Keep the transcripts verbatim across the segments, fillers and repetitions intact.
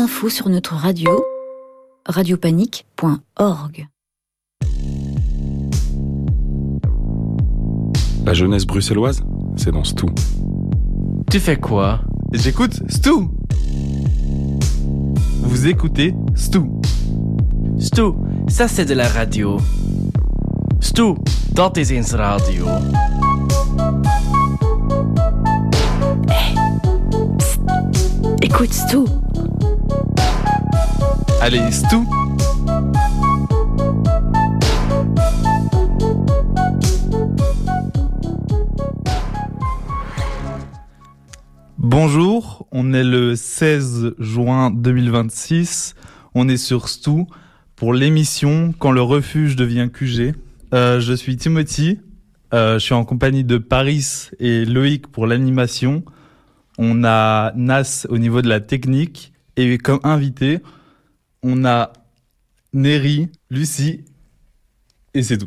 infos sur notre radio, radio panique point org. La jeunesse bruxelloise, c'est dans Stu. Tu fais quoi? J'écoute Stu. Vous écoutez Stu. Stu, ça c'est de la radio. Stu, dat is eens radio. Hey, psst, écoute Stu. Allez, Stu. Bonjour, on est le seize juin deux mille vingt-six, on est sur Stu pour l'émission Quand le refuge devient Q G. Euh, je suis Timothy, euh, je suis en compagnie de Paris et Loïc pour l'animation. On a Nas au niveau de la technique et comme invité, on a Neri, Lucie et c'est tout.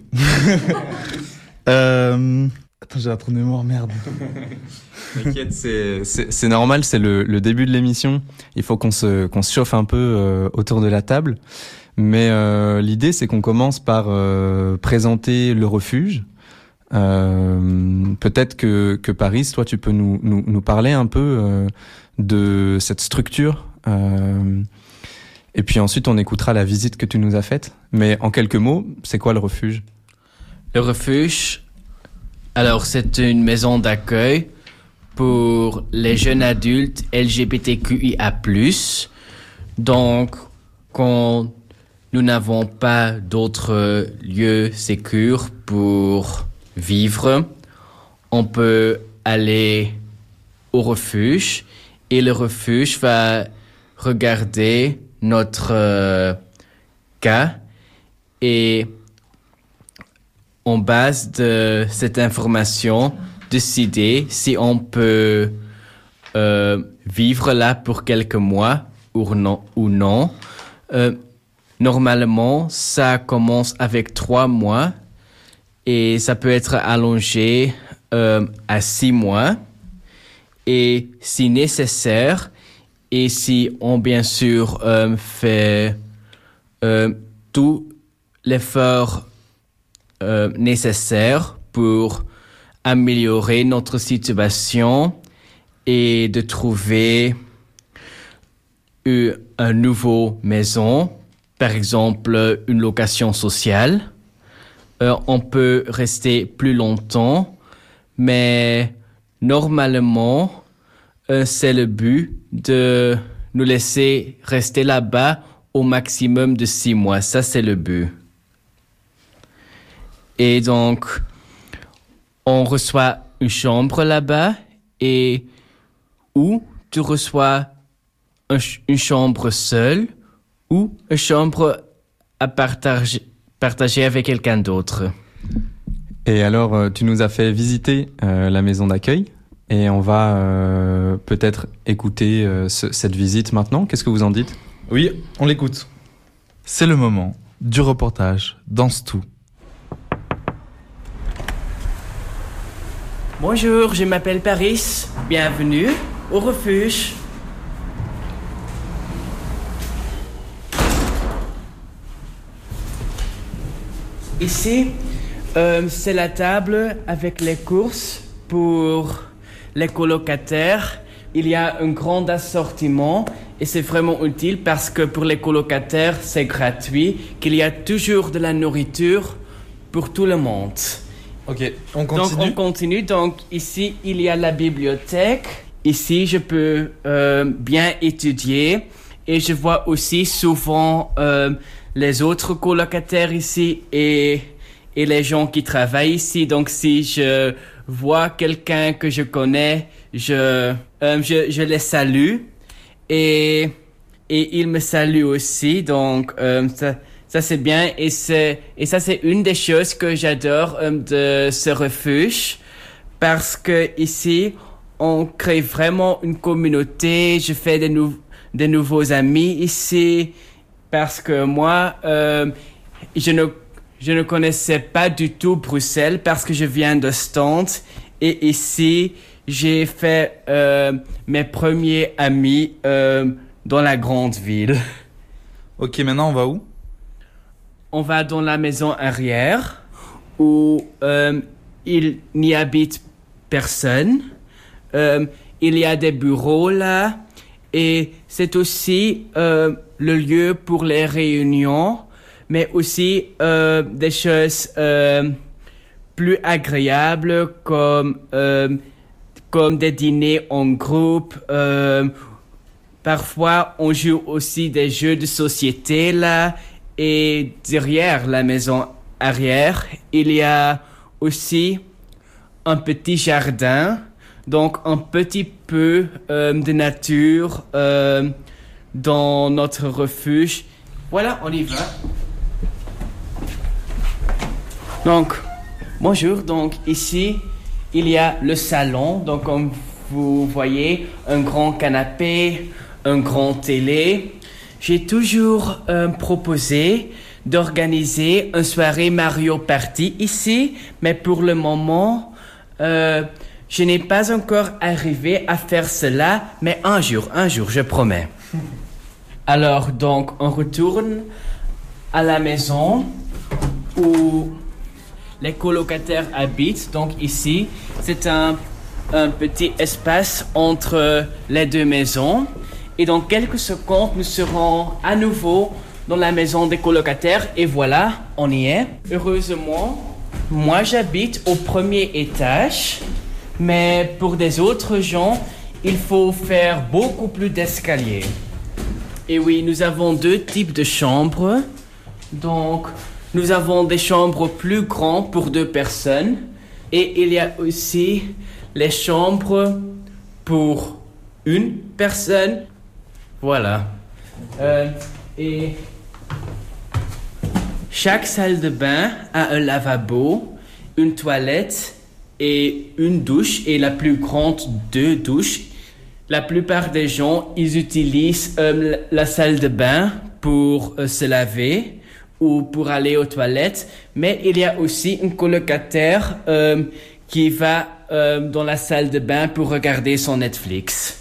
euh... Attends, j'ai un trou de mémoire, merde. T'inquiète, c'est, c'est, c'est normal, c'est le, le début de l'émission. Il faut qu'on se, qu'on se chauffe un peu euh, autour de la table. Mais euh, l'idée, c'est qu'on commence par euh, présenter le refuge. Euh, peut-être que, que Paris, toi, tu peux nous, nous, nous parler un peu euh, de cette structure. Euh, et puis ensuite, on écoutera la visite que tu nous as faite. Mais en quelques mots, c'est quoi le refuge ? Le refuge... Alors, c'est une maison d'accueil pour les jeunes adultes L G B T Q I A plus. Donc, quand nous n'avons pas d'autres lieux sécurs pour vivre, on peut aller au refuge et le refuge va regarder notre euh, cas et en base de cette information, décider si on peut euh, vivre là pour quelques mois ou non. Ou non. Euh, normalement, ça commence avec trois mois et ça peut être allongé euh, à six mois. Et si nécessaire, et si on bien sûr euh, fait euh, tout l'effort Euh, nécessaire pour améliorer notre situation et de trouver une, une nouvelle maison, par exemple une location sociale. Euh, on peut rester plus longtemps, mais normalement, euh, c'est le but de nous laisser rester là-bas au maximum de six mois. Ça, c'est le but. Et donc, on reçoit une chambre là-bas et ou tu reçois un, une chambre seule ou une chambre à partager, partager avec quelqu'un d'autre. Et alors, tu nous as fait visiter euh, la maison d'accueil et on va euh, peut-être écouter euh, ce, cette visite maintenant. Qu'est-ce que vous en dites ? Oui, on l'écoute. C'est le moment du reportage dans Stu. Bonjour, je m'appelle Paris. Bienvenue au refuge. Ici, euh, c'est la table avec les courses pour les colocataires. Il y a un grand assortiment et c'est vraiment utile parce que pour les colocataires, c'est gratuit, qu'il y a toujours de la nourriture pour tout le monde. Ok, on continue. Donc, on continue. Donc, ici, il y a la bibliothèque. Ici, je peux euh, bien étudier. Et je vois aussi souvent euh, les autres colocataires ici et, et les gens qui travaillent ici. Donc, si je vois quelqu'un que je connais, je, euh, je, je les salue. Et, et ils me saluent aussi. Donc, euh, ça... Ça, c'est bien. Et, c'est, et ça, c'est une des choses que j'adore euh, de ce refuge. Parce que ici, on crée vraiment une communauté. Je fais des, nou- des nouveaux amis ici. Parce que moi, euh, je ne, je ne connaissais pas du tout Bruxelles parce que je viens de Stond. Et ici, j'ai fait euh, mes premiers amis euh, dans la grande ville. Ok, maintenant on va où? On va dans la maison arrière où euh, il n'y habite personne. Euh, il y a des bureaux là et c'est aussi euh, le lieu pour les réunions, mais aussi euh, des choses euh, plus agréables comme, euh, comme des dîners en groupe. Euh, parfois, on joue aussi des jeux de société là. Et derrière la maison arrière, il y a aussi un petit jardin, donc un petit peu euh, de nature euh, dans notre refuge. Voilà, on y va. Donc, bonjour. Donc ici, il y a le salon. Donc comme vous voyez, un grand canapé, un grand télé. J'ai toujours euh, proposé d'organiser une soirée Mario Party ici, mais pour le moment, euh, je n'ai pas encore arrivé à faire cela, mais un jour, un jour, je promets. Alors, donc, on retourne à la maison où les colocataires habitent. Donc ici, c'est un, un petit espace entre les deux maisons. Et dans quelques secondes, nous serons à nouveau dans la maison des colocataires. Et voilà, on y est. Heureusement, moi j'habite au premier étage. Mais pour des autres gens, il faut faire beaucoup plus d'escaliers. Et oui, nous avons deux types de chambres. Donc, nous avons des chambres plus grandes pour deux personnes. Et il y a aussi les chambres pour une personne. Voilà. Euh, et chaque salle de bain a un lavabo, une toilette et une douche, et la plus grande, deux douches. La plupart des gens, ils utilisent euh, la salle de bain pour euh, se laver ou pour aller aux toilettes, mais il y a aussi un colocataire euh, qui va euh, dans la salle de bain pour regarder son Netflix.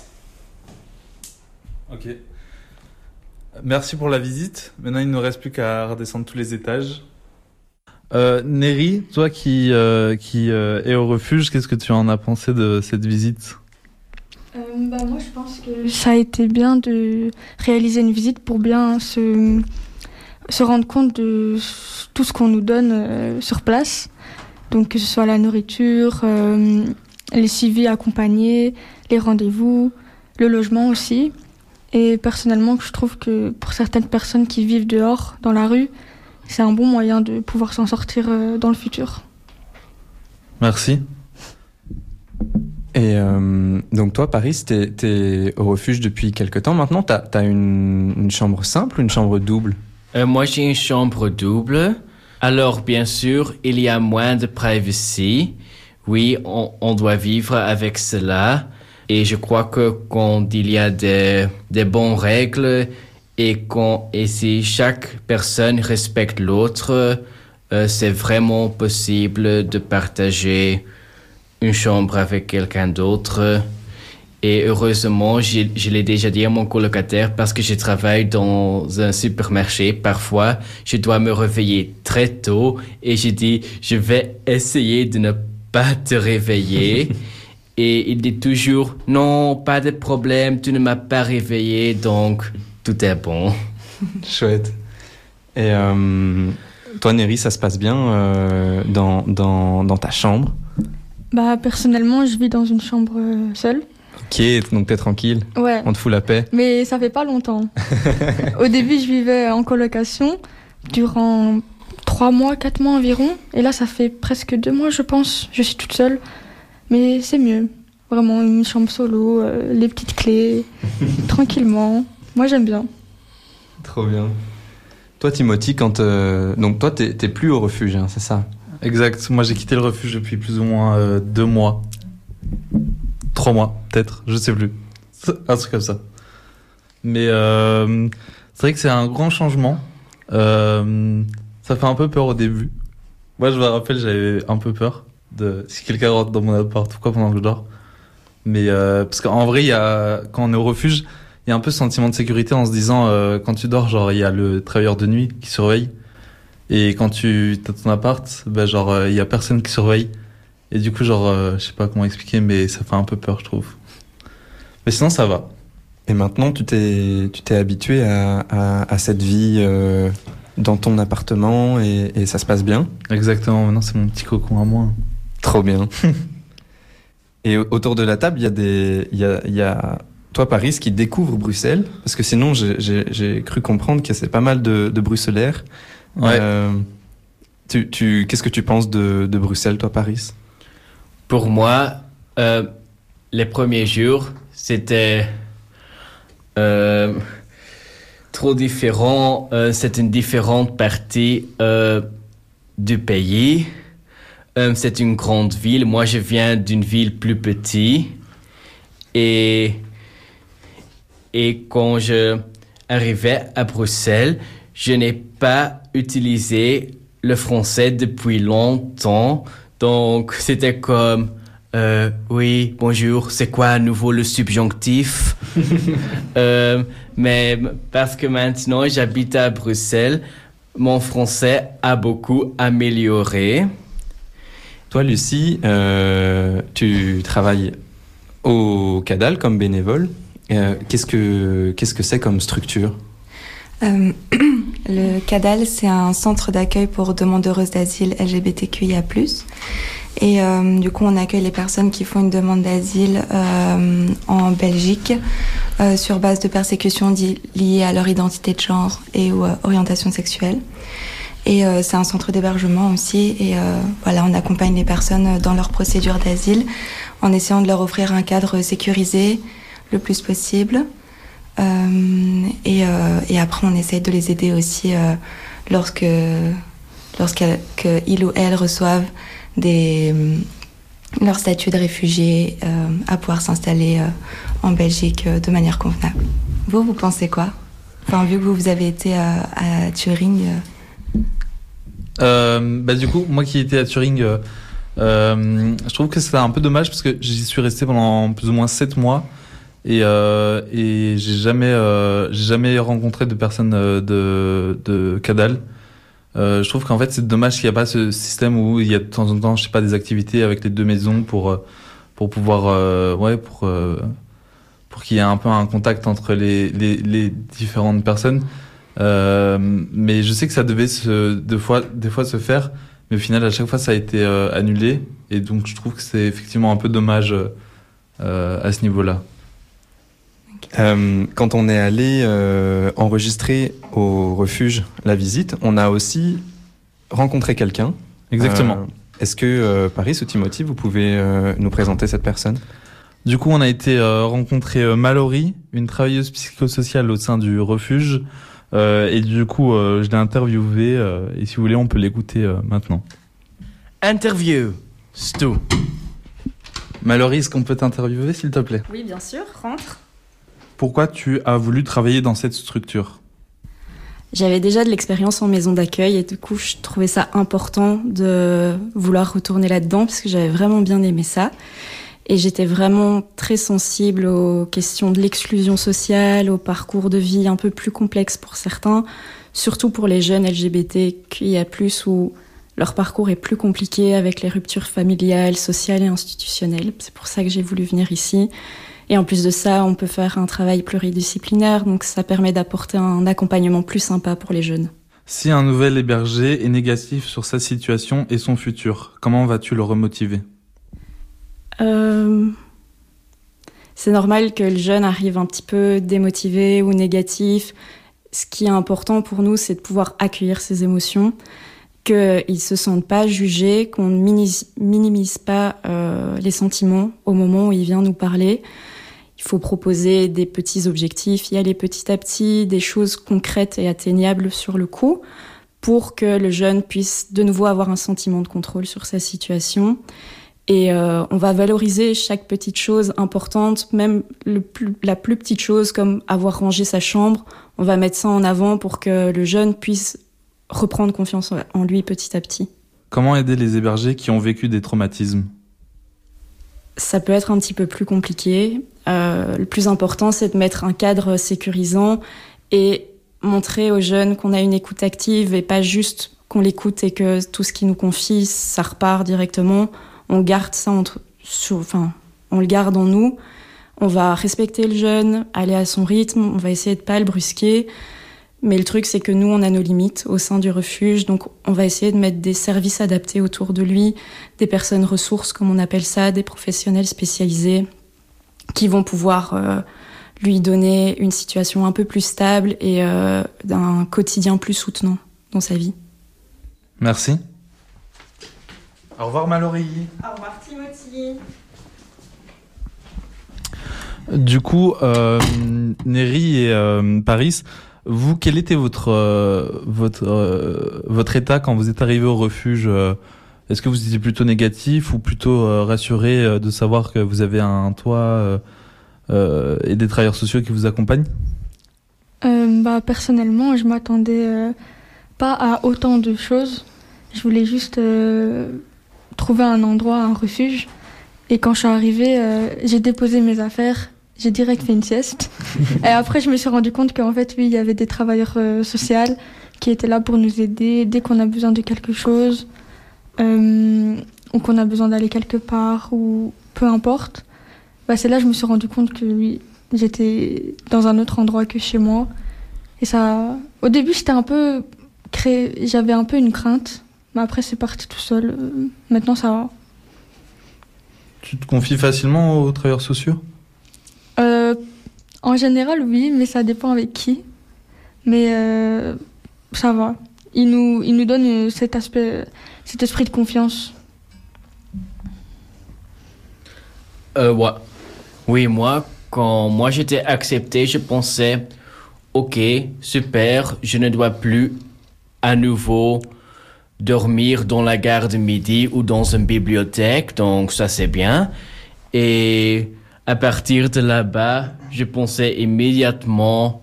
Ok. Merci pour la visite. Maintenant, il ne nous reste plus qu'à redescendre tous les étages. Euh, Neri, toi qui, euh, qui euh, est au refuge, qu'est-ce que tu en as pensé de cette visite? euh, bah, Moi, je pense que ça a été bien de réaliser une visite pour bien se, se rendre compte de tout ce qu'on nous donne euh, sur place. Donc, que ce soit la nourriture, euh, les suivis accompagnés, les rendez-vous, le logement aussi. Et personnellement, je trouve que pour certaines personnes qui vivent dehors, dans la rue, c'est un bon moyen de pouvoir s'en sortir dans le futur. Merci. Et euh, donc toi, Paris, t'es, t'es au refuge depuis quelque temps maintenant. T'as, t'as une, une chambre simple ou une chambre double? euh, Moi, j'ai une chambre double. Alors, bien sûr, il y a moins de privacy. Oui, on, on doit vivre avec cela. Et je crois que quand il y a des, des bonnes règles et, quand, et si chaque personne respecte l'autre, euh, c'est vraiment possible de partager une chambre avec quelqu'un d'autre. Et heureusement, je, je l'ai déjà dit à mon colocataire, parce que je travaille dans un supermarché. Parfois, je dois me réveiller très tôt et je dis, je vais essayer de ne pas te réveiller. Et il dit toujours, non, pas de problème, tu ne m'as pas réveillé, donc tout est bon. Chouette. Et euh, toi, Neri, ça se passe bien euh, dans, dans, dans ta chambre? Bah, personnellement, je vis dans une chambre seule. Ok, donc t'es tranquille. Ouais. On te fout la paix. Mais ça fait pas longtemps. Au début, je vivais en colocation durant trois mois, quatre mois environ. Et là, ça fait presque deux mois, je pense. Je suis toute seule. Mais c'est mieux. Vraiment, une chambre solo, euh, les petites clés, tranquillement. Moi, j'aime bien. Trop bien. Toi, Timothy, quand euh... donc toi, t'es, t'es plus au refuge, hein, c'est ça? Exact. Moi, j'ai quitté le refuge depuis plus ou moins euh, deux mois. Trois mois, peut-être. Je sais plus. Un truc comme ça. Mais euh, c'est vrai que c'est un grand changement. Euh, ça fait un peu peur au début. Moi, je me rappelle, j'avais un peu peur de si quelqu'un rentre dans mon appart ou quoi pendant que je dors. Mais euh, parce qu'en vrai, il y a quand on est au refuge, il y a un peu ce sentiment de sécurité en se disant, euh, quand tu dors, genre, il y a le travailleur de nuit qui surveille. Et quand tu t'as ton appart, bah, genre, il euh, y a personne qui surveille. Et du coup, genre, euh, je sais pas comment expliquer, mais ça fait un peu peur, je trouve. Mais sinon, ça va. Et maintenant, tu t'es, tu t'es habitué à, à, à cette vie euh, dans ton appartement et, et ça se passe bien? Exactement, maintenant, c'est mon petit cocon à moi. Trop bien. Et autour de la table, il y a des, il y a, il y a toi, Paris, qui découvre Bruxelles, parce que sinon, j'ai, j'ai, j'ai cru comprendre qu'il y a pas mal de, de Bruxellaires. Ouais. Euh, tu, tu, qu'est-ce que tu penses de, de Bruxelles, toi, Paris? Pour moi, euh, les premiers jours, c'était euh, trop différent. Euh, c'est une différente partie euh, du pays. Euh, c'est une grande ville. Moi, je viens d'une ville plus petite. Et, et quand je arrivais à Bruxelles, je n'ai pas utilisé le français depuis longtemps. Donc, c'était comme, euh, oui, bonjour, c'est quoi à nouveau le subjonctif? euh, mais parce que maintenant, j'habite à Bruxelles, mon français a beaucoup amélioré. Toi, Lucie, euh, tu travailles au Cadal comme bénévole. Euh, qu'est-ce que, qu'est-ce que c'est comme structure? Euh, le Cadal, c'est un centre d'accueil pour demandeuses d'asile L G B T Q I A plus. Et euh, du coup, on accueille les personnes qui font une demande d'asile euh, en Belgique euh, sur base de persécutions di- liées à leur identité de genre et ou euh, orientation sexuelle. Et euh, c'est un centre d'hébergement aussi. Et euh, voilà, on accompagne les personnes dans leur procédure d'asile en essayant de leur offrir un cadre sécurisé le plus possible. Euh, et, euh, et après, on essaye de les aider aussi euh, lorsque, lorsqu'ils ou elles reçoivent des, leur statut de réfugié euh, à pouvoir s'installer euh, en Belgique euh, de manière convenable. Vous, vous pensez quoi? Enfin, vu que vous, vous avez été à, à Turing. Euh... Euh, bah, du coup, moi qui étais à Turing, euh, euh, je trouve que c'était un peu dommage parce que j'y suis resté pendant plus ou moins sept mois. Et, euh, et j'ai jamais, euh, j'ai jamais rencontré de personnes de, de Cadal. Euh, je trouve qu'en fait, c'est dommage qu'il n'y a pas ce système où il y a de temps en temps, je sais pas, des activités avec les deux maisons pour, pour pouvoir, euh, ouais, pour, euh, pour qu'il y ait un peu un contact entre les, les, les différentes personnes. Euh, mais je sais que ça devait se, des fois, des fois se faire, mais au final, à chaque fois, ça a été euh, annulé. Et donc, je trouve que c'est effectivement un peu dommage euh, à ce niveau-là. Euh, quand on est allé euh, enregistrer au refuge la visite, on a aussi rencontré quelqu'un. Exactement. Euh, est-ce que euh, Paris ou Timothy, vous pouvez euh, nous présenter cette personne? Du coup, on a été euh, rencontrer euh, Mallory, une travailleuse psychosociale au sein du refuge. Euh, et du coup, euh, je l'ai interviewée. Euh, et si vous voulez, on peut l'écouter euh, maintenant. Interview, Stu. Mallory, est-ce qu'on peut t'interviewer, s'il te plaît? Oui, bien sûr, rentre. Pourquoi tu as voulu travailler dans cette structure? J'avais déjà de l'expérience en maison d'accueil et du coup, je trouvais ça important de vouloir retourner là-dedans parce que j'avais vraiment bien aimé ça. Et j'étais vraiment très sensible aux questions de l'exclusion sociale, au parcours de vie un peu plus complexe pour certains, surtout pour les jeunes L G B T Q I A plus, où leur parcours est plus compliqué avec les ruptures familiales, sociales et institutionnelles. C'est pour ça que j'ai voulu venir ici. Et en plus de ça, on peut faire un travail pluridisciplinaire, donc ça permet d'apporter un accompagnement plus sympa pour les jeunes. Si un nouvel hébergé est négatif sur sa situation et son futur, comment vas-tu le remotiver? euh... C'est normal que le jeune arrive un petit peu démotivé ou négatif. Ce qui est important pour nous, c'est de pouvoir accueillir ses émotions, qu'ils ne se sentent pas jugés, qu'on ne minimise, minimise pas euh, les sentiments au moment où il vient nous parler. Il faut proposer des petits objectifs, y aller petit à petit, des choses concrètes et atteignables sur le coup, pour que le jeune puisse de nouveau avoir un sentiment de contrôle sur sa situation. Et euh, on va valoriser chaque petite chose importante, même le plus, la plus petite chose comme avoir rangé sa chambre. On va mettre ça en avant pour que le jeune puisse reprendre confiance en lui petit à petit. Comment aider les hébergés qui ont vécu des traumatismes? ça peut être un petit peu plus compliqué. Euh, le plus important, c'est de mettre un cadre sécurisant et montrer aux jeunes qu'on a une écoute active et pas juste qu'on l'écoute et que tout ce qu'il nous confie, ça repart directement. On garde ça entre, sur, enfin, on le garde en nous. On va respecter le jeune, aller à son rythme, on va essayer de pas le brusquer. Mais le truc, c'est que nous, on a nos limites au sein du refuge, donc on va essayer de mettre des services adaptés autour de lui, des personnes ressources, comme on appelle ça, des professionnels spécialisés, qui vont pouvoir euh, lui donner une situation un peu plus stable et euh, un quotidien plus soutenant dans sa vie. Merci. Au revoir Mallory. Au revoir Timothy. Du coup, euh, Néry et euh, Paris, vous, quel était votre euh, votre euh, votre état quand vous êtes arrivé au refuge? Est-ce que vous étiez plutôt négatif ou plutôt euh, rassuré euh, de savoir que vous avez un toit euh, euh, et des travailleurs sociaux qui vous accompagnent? euh, bah, Personnellement, je m'attendais euh, pas à autant de choses. Je voulais juste euh, trouver un endroit, un refuge. Et quand je suis arrivée, euh, j'ai déposé mes affaires. J'ai direct fait une sieste. Et après, je me suis rendu compte qu'en fait, oui, il y avait des travailleurs euh, sociaux qui étaient là pour nous aider dès qu'on a besoin de quelque chose, euh, ou qu'on a besoin d'aller quelque part, ou peu importe. Bah, c'est là que je me suis rendu compte que oui, j'étais dans un autre endroit que chez moi. Et ça, au début, j'étais un peu créé, j'avais un peu une crainte, mais après, c'est parti tout seul. Euh, maintenant, ça va. Tu te confies facilement aux travailleurs sociaux? Euh, en général, oui, mais ça dépend avec qui. Mais euh, ça va. Ils nous, ils nous donnent cet aspect, cet esprit de confiance. Euh, ouais. Oui, moi, quand moi j'étais accepté, je pensais, ok, super, je ne dois plus à nouveau dormir dans la gare de midi ou dans une bibliothèque, donc ça c'est bien. Et à partir de là-bas, je pensais immédiatement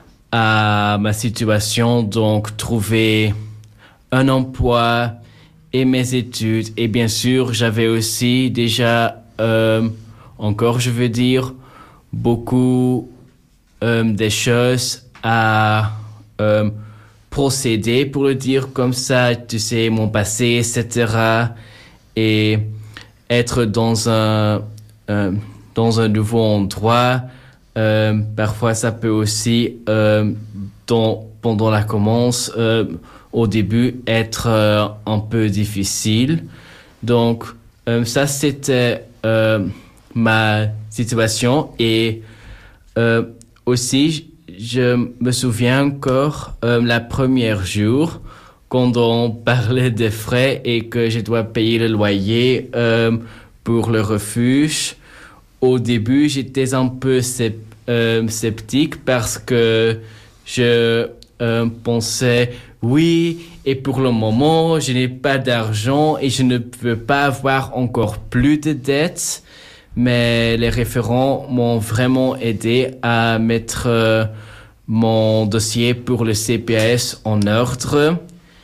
à ma situation, donc trouver un emploi et mes études. Et bien sûr, j'avais aussi déjà, euh, encore je veux dire, beaucoup euh, des choses à euh, procéder, pour le dire comme ça, tu sais, mon passé, et cetera. Et être dans un... Euh, dans un nouveau endroit, euh, parfois ça peut aussi, euh, dans, pendant la commence, euh, au début, être euh, un peu difficile. Donc, euh, ça c'était euh, ma situation. Et euh, aussi, je me souviens encore, euh, la première jour, quand on parlait des frais et que je dois payer le loyer euh, pour le refuge. Au début, j'étais un peu sceptique euh, sceptique parce que je euh, pensais, oui, et pour le moment, je n'ai pas d'argent et je ne peux pas avoir encore plus de dettes. Mais les référents m'ont vraiment aidé à mettre euh, mon dossier pour le C P A S en ordre.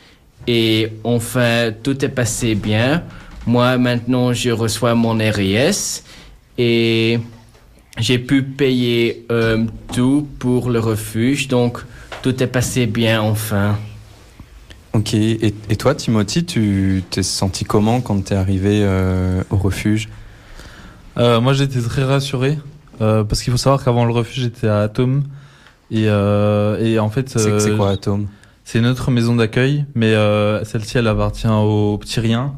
Et enfin, tout est passé bien. Moi, maintenant, je reçois mon R I S. Et j'ai pu payer euh, tout pour le refuge, donc tout est passé bien enfin. Ok, et, et toi Timothy, tu t'es senti comment quand t'es arrivé euh, au refuge? euh, Moi j'étais très rassuré, euh, parce qu'il faut savoir qu'avant le refuge j'étais à Atome, et, euh, et en fait... C'est, euh, c'est quoi Atome? C'est une autre maison d'accueil, mais euh, celle-ci elle appartient aux petits riens.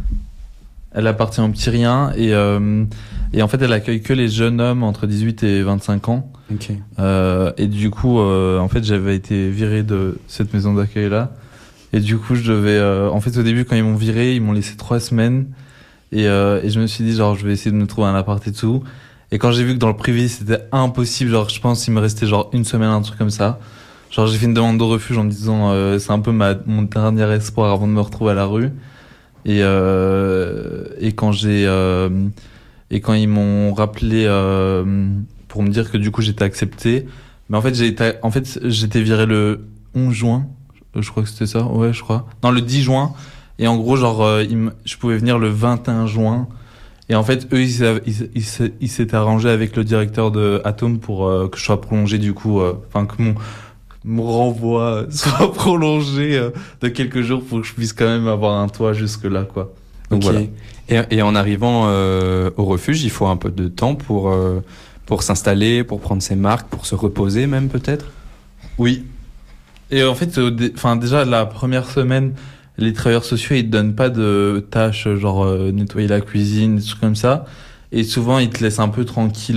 Elle appartient aux petits riens, et... Euh, Et en fait, elle accueille que les jeunes hommes entre dix-huit et vingt-cinq ans. Okay. Euh, et du coup, euh, en fait, j'avais été viré de cette maison d'accueil-là. Et du coup, je devais... Euh, en fait, au début, quand ils m'ont viré, ils m'ont laissé trois semaines. Et, euh, et je me suis dit, genre, je vais essayer de me trouver un appart et tout. Et quand j'ai vu que dans le privé, c'était impossible, genre, je pense qu'il me restait genre une semaine, un truc comme ça. Genre, j'ai fait une demande de refuge en me disant, euh, c'est un peu ma, mon dernier espoir avant de me retrouver à la rue. Et, euh, et quand j'ai... Euh, Et quand ils m'ont rappelé euh, pour me dire que du coup j'étais accepté, mais en fait j'ai été, en fait j'étais viré le onze juin, je crois que c'était ça, ouais je crois. Non le dix juin. Et en gros genre euh, il me, je pouvais venir le vingt et un juin Et en fait, eux, ils, avaient- ils, ils, se- ils s'étaient arrangés avec le directeur de Atom pour euh, que je sois prolongé du coup, euh, enfin que mon mon renvoi soit prolongé euh, de quelques jours pour que je puisse quand même avoir un toit jusque là, quoi. Donc Ok. voilà. Et, et en arrivant euh, au refuge, il faut un peu de temps pour euh, pour s'installer, pour prendre ses marques, pour se reposer même peut-être. Oui. Et en fait, au dé- enfin déjà la première semaine, les travailleurs sociaux ils te donnent pas de tâches genre euh, nettoyer la cuisine, des trucs comme ça. Et souvent ils te laissent un peu tranquille.